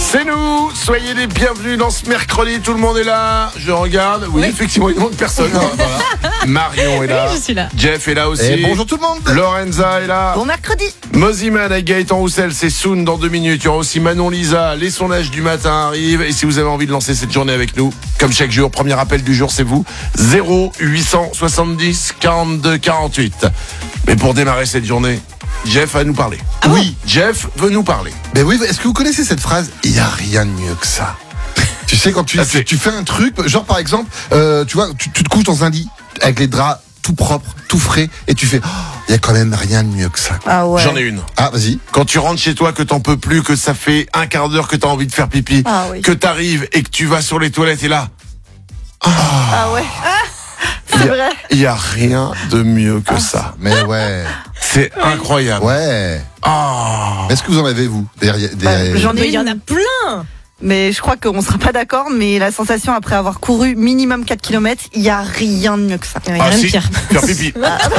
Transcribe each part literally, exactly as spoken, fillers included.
C'est nous, soyez les bienvenus dans ce mercredi, tout le monde est là. Je regarde, oui, oui. effectivement, il manque personne. Voilà. Marion est là, oui, je suis là. Jeff est là aussi. Et bonjour tout le monde. Lorenza est là. Bon mercredi. Moziman avec Gaëtan Roussel, c'est Soun dans deux minutes. Il y aura aussi Manon Lisa, les sondages du matin arrivent. Et si vous avez envie de lancer cette journée avec nous, comme chaque jour, premier appel du jour, c'est vous. zéro huit cent soixante-dix quarante-deux quarante-huit. Mais pour démarrer cette journée, Jeff va nous parler. Ah oui, Jeff veut nous parler. Ben oui, est-ce que vous connaissez cette phrase? Il n'y a rien de mieux que ça. Tu sais, quand tu, Ah, tu, tu fais un truc, genre par exemple, euh, tu vois, tu, tu te couches dans un lit avec les draps tout propres, tout frais, et tu fais, il oh, y a quand même rien de mieux que ça. Ah ouais. J'en ai une. Ah, vas-y. Quand tu rentres chez toi, que t'en peux plus, que ça fait un quart d'heure que t'as envie de faire pipi, Ah oui. que t'arrives et que tu vas sur les toilettes et là, Ah ouais. C'est vrai. il y a rien de mieux que ça. Mais ouais, C'est incroyable. ouais. Ah. Est-ce que vous en avez, vous? Des, des... Bah, j'en ai Mais il y en a une. plein. Mais je crois qu'on sera pas d'accord, mais la sensation après avoir couru minimum quatre kilomètres, il y a rien de mieux que ça. Il y a Ah, rien de si, pire. faire pipi.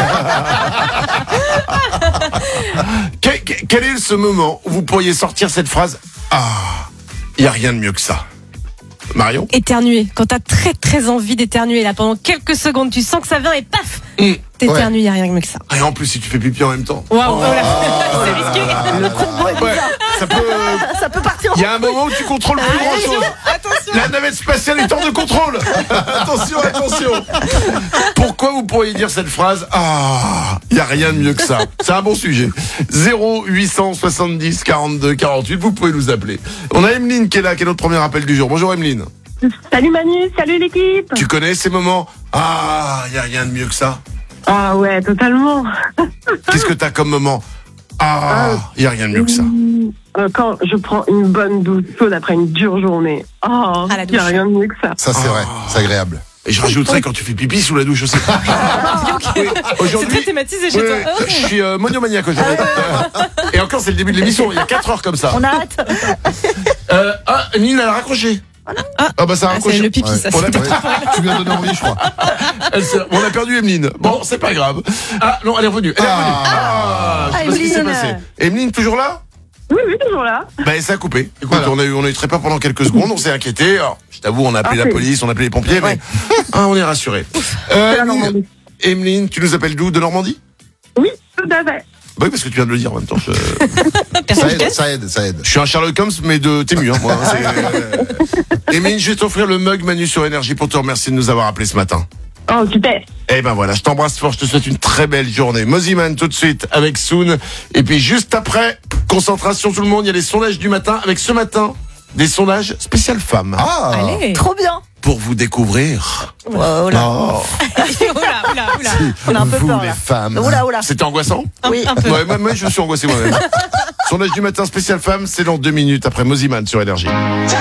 quel, quel est ce moment où vous pourriez sortir cette phrase? Ah, il y a rien de mieux que ça. Marion? Éternuer. Quand t'as très très envie d'éternuer, là, pendant quelques secondes, tu sens que ça vient et paf, Mm. t'éternues, il n'y a rien de mieux que ça. Et en plus, si tu fais pipi en même temps. Waouh, oh là. C'est risqué. Le combo est Ouais, bizarre. ça peut. Ça peut partir. Il y a un moment où tu contrôles plus grand chose. Attention. La navette spatiale est hors de contrôle. Attention, attention. Pourquoi vous pourriez dire cette phrase? Ah, il n'y a rien de mieux que ça. C'est un bon sujet. zéro huit cent soixante-dix quarante-deux quarante-huit, vous pouvez nous appeler. On a Emeline qui est là, qui est notre premier appel du jour. Bonjour Emeline. Salut Manu, salut l'équipe. Tu connais ces moments? Ah, il n'y a rien de mieux que ça. Ah ouais, totalement. Qu'est-ce que t'as comme moment? Ah, il n'y a rien de mieux que ça. Euh, Quand je prends une bonne douche chaude après une dure journée. Oh, Ah, la il n'y a douche. rien de mieux que ça. Ça, c'est vrai, c'est agréable. Et je rajouterais quand tu fais pipi sous la douche aussi. Oui, C'est aujourd'hui, très thématisé chez oui, toi. oui, je suis euh, monomaniaque aujourd'hui. Et encore, c'est le début de l'émission. Il y a quatre heures comme ça. On a hâte. Euh, ah, Emeline, elle a raccroché. Ah, bah ça a Ah, raccroché. c'est le pipi, Ouais. ça. On a, c'est- Ouais, tu viens de donner envie, je crois. elle s'est- on a perdu Emeline. Bon, c'est pas grave. Ah, non, elle est revenue. Elle est revenue. Ah, je sais pas ce qui s'est Emeline. passé. Emeline, toujours là? Oui, oui, toujours là. Bah, ça a coupé. Écoute, Voilà. on a eu, on a eu très peur pendant quelques secondes. On s'est inquiété. Alors, je t'avoue, on a appelé Ah, la oui. police, on a appelé les pompiers, mais ah, on est rassurés. C'est Euh, la Emeline, Normandie. Emeline, tu nous appelles d'où? De Normandie? Oui, tout à fait. Bah oui, parce que tu viens de le dire en même temps. Je, Ça Personne aide, casse. ça aide, ça aide. je suis un Sherlock Holmes, mais de Tému, hein, moi. hein, c'est, euh... Emeline, je vais t'offrir le mug Manu sur Énergie pour te remercier de nous avoir appelés ce matin. Oh, super. Eh ben voilà, je t'embrasse fort, je te souhaite une très belle journée. Moziman tout de suite avec Soun. Et puis juste après, concentration tout le monde, il y a les sondages du matin. Avec ce matin, des sondages spécial femmes. Ah, Allez. Trop bien. Pour vous découvrir. Oh là. non, Oula, oula, oula. On a un peu vous peur les là. femmes. Oula, oula. C'était angoissant? Un, Oui. un peu. Ouais, moi, moi, je suis angoissé moi-même. Sondage du matin spécial femmes, c'est dans deux minutes après Moziman sur Énergie.